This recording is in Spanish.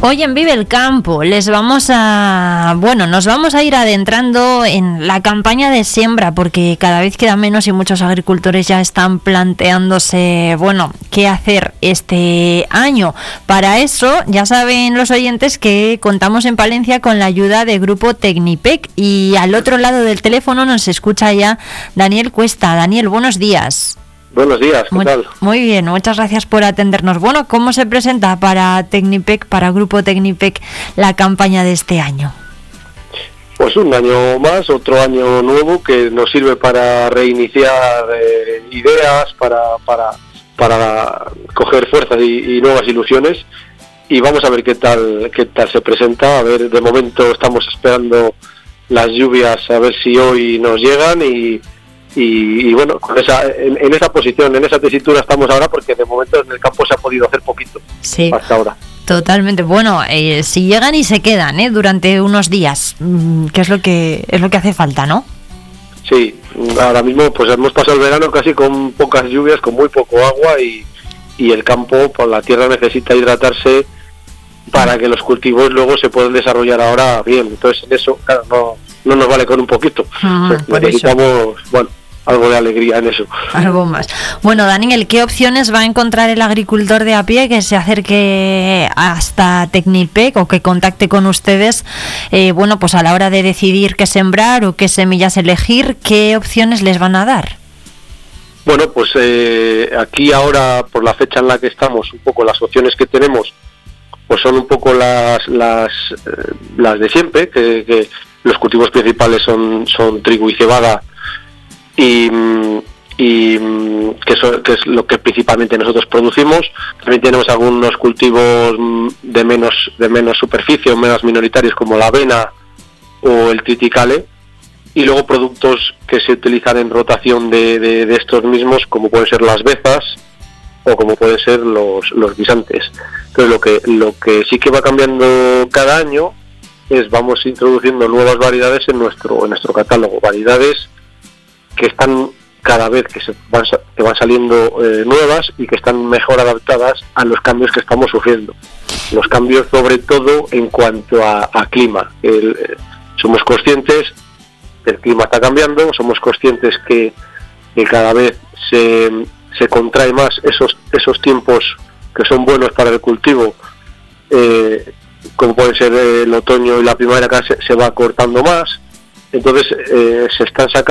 Hoy en Vive el Campo nos vamos a ir adentrando en la campaña de siembra, porque cada vez queda menos y muchos agricultores ya están planteándose, qué hacer este año. Para eso, ya saben los oyentes que contamos en Palencia con la ayuda de Grupo Tecnipec, y al otro lado del teléfono nos escucha ya Daniel Cuesta. Daniel, buenos días. Buenos días, ¿qué tal? Muy bien, muchas gracias por atendernos. Bueno, ¿cómo se presenta para Tecnipec, para Grupo Tecnipec, la campaña de este año? Pues un año más, otro año nuevo que nos sirve para reiniciar ideas, para coger fuerzas y nuevas ilusiones, y vamos a ver qué tal se presenta. A ver, de momento estamos esperando las lluvias, a ver si hoy nos llegan y en esa posición, en esa tesitura estamos ahora, porque de momento en el campo se ha podido hacer poquito, sí, hasta ahora. Totalmente. Si llegan y se quedan durante unos días, que es lo que hace falta, ¿no? Sí, ahora mismo pues hemos pasado el verano casi con pocas lluvias, con muy poco agua, y el campo, pues la tierra necesita hidratarse para que los cultivos luego se puedan desarrollar ahora bien. Entonces en eso, claro, no nos vale con un poquito. Necesitamos, algo de alegría en eso. Algo más. Bueno, Daniel, ¿qué opciones va a encontrar el agricultor de a pie que se acerque hasta Tecnipec o que contacte con ustedes, pues a la hora de decidir qué sembrar o qué semillas elegir? ¿Qué opciones les van a dar? Bueno, pues aquí ahora, por la fecha en la que estamos, un poco las opciones que tenemos, pues son un poco las de siempre, que los cultivos principales son trigo y cebada, y que es lo que principalmente nosotros producimos. También tenemos algunos cultivos de menos superficie o menos minoritarios, como la avena o el triticale, y luego productos que se utilizan en rotación de estos mismos, como pueden ser las bezas o como pueden ser los guisantes. Entonces lo que sí que va cambiando cada año es vamos introduciendo nuevas variedades en nuestro catálogo, variedades que están cada vez que van saliendo nuevas y que están mejor adaptadas a los cambios que estamos sufriendo. Los cambios sobre todo en cuanto a clima. Somos conscientes que el clima está cambiando, somos conscientes que cada vez se contrae más esos tiempos que son buenos para el cultivo, como pueden ser el otoño y la primavera, que se va cortando más. Entonces se están sacando